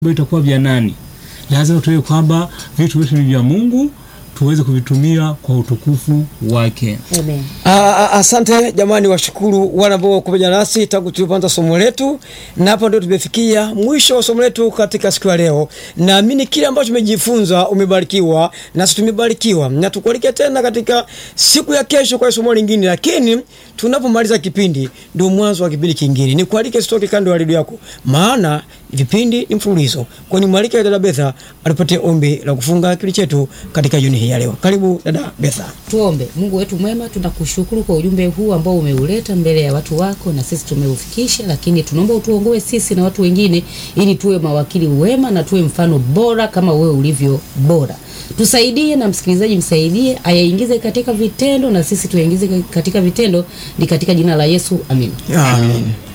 itakuwa vya nani? Lazima tuwe kwamba vitu vyote ni vya Mungu, tuweze kuvitumia kwa utukufu wake. Amen. Asante jamani, washukuru wana ambao kupamoja nasi tangu tulipoanza somo letu, na hapo ndio tumefikia mwisho wa somo letu katika siku ya leo. Naamini kile ambacho tumejifunza umebarikiwa, na sisi tumebarikiwa, na tukualike tena katika siku ya kesho kwa somo lingine. Lakini tunapomaliza kipindi ndio mwanzo wa kipindi kingine. Nikualike sitoke kando ya redio yako, maana vipindi ni mfululizo. Kwa ni mwalike dada Betha alipatie ombi la kufunga kipindi chetu katika jioni hii ya leo. Karibu dada Betha. Tuombe. Mungu wetu mwema, tunakushukuru kwa ujumbe huu ambao umeuleta mbele ya watu wako, na sisi tumeufikisha, lakini tunaomba utuongoe sisi na watu wengine ili tuwe mawakili wema na tuwe mfano bora kama wewe ulivyo bora. Tusaidie na msikilizaji msaidie, ayaingize katika vitendo na sisi tuyaingize katika vitendo, ni katika jina la Yesu. Amen. Amen.